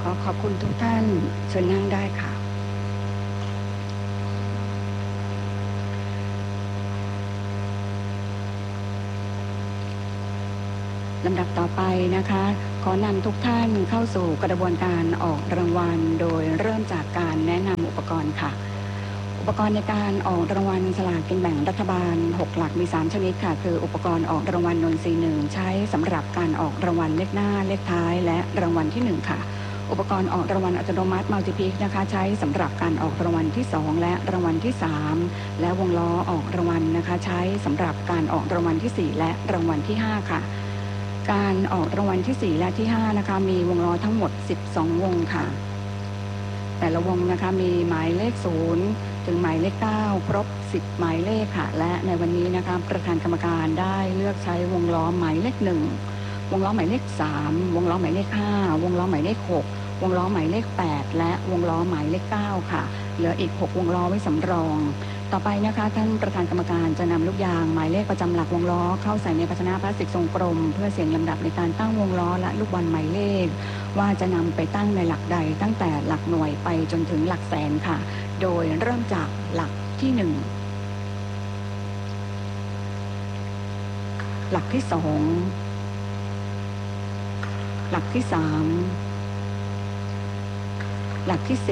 ขอขอบคุณทุกท่านเชิญนั่งได้ค่ะลำดับต่อไปนะคะขอนำทุกท่านเข้าสู่กระบวนการออกรางวัลโดยเริ่มจากการแนะนำอุปกรณ์ค่ะอุปกรณ์ในการออกรางวัลสลากกินแบ่งรัฐบาล6หลักมี3ชนิดค่ะคืออุปกรณ์ออกรางวัลนนทรีย์1ใช้สำหรับการออกรางวัลเลขหน้าเลขท้ายและรางวัลที่1ค่ะอุปกรณ์ออกรางวัลอัตโนมัติมัลติพิกนะคะใช้สำหรับการออกรางวัลที่2และรางวัลที่3และวงล้อออกรางวัลนะคะใช้สำหรับการออกรางวัลที่4และรางวัลที่5ค่ะการออกรางวัลที่4และที่5นะคะมีวงล้อทั้งหมด12วงค่ะแต่ละวงนะคะมีหมายเลข0ถึงหมายเลข9ครบ10หมายเลขค่ะและในวันนี้นะคะประธานกรรมการได้เลือกใช้วงล้อหมายเลข1วงล้อหมายเลข3วงล้อหมายเลข5วงล้อหมายเลข6วงล้อหมายเลข8และวงล้อหมายเลข9ค่ะเหลืออีก6วงล้อไว้สำรองต่อไปนะคะท่านประธานกรรมการจะนำลูกยางหมายเลขประจำหลักวงล้อเข้าใส่ในภาชนะพลาสติกทรงกลมเพื่อเสี่ยงลำดับในการตั้งวงล้อและลูกบอลหมายเลขว่าจะนำไปตั้งในหลักใดตั้งแต่หลักหน่วยไปจนถึงหลักแสนค่ะโดยเริ่มจากหลักที่1หลักที่2หลักที่3หลักที่4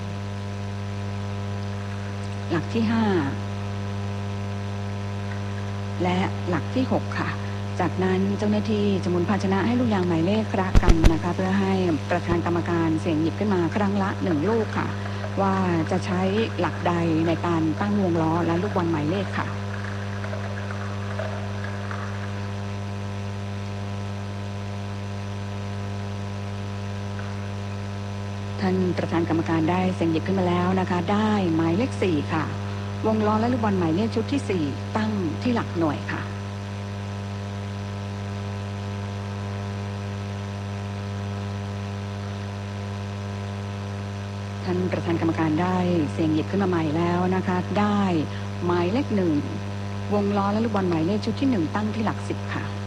หลักที่5และหลักที่6ค่ะจากนั้นเจ้าหน้าที่จะหมุนภาชนะให้ลูกยางหมายเลขคละกันนะคะเพื่อให้ประธานกรรมการเสี่ยงหยิบขึ้นมาครั้งละ1ลูกค่ะว่าจะใช้หลักใดในการตั้งวงล้อและลูกบอลหมายเลขค่ะท่านประธานกรรมการได้เสี่ยงหยิบขึ้นมาแล้วนะคะได้หมายเลข4ค่ะวงล้อและลูกบอลหมายเลขชุดที่4ตั้งที่หลักหน่วยค่ะท่านประธานกรรมการได้เสี่ยงหยิบขึ้นมาใหม่แล้วนะคะได้หมายเลข1วงล้อและลูกบอลหมายเลขชุดที่1ตั้งที่หลัก10ค่ะ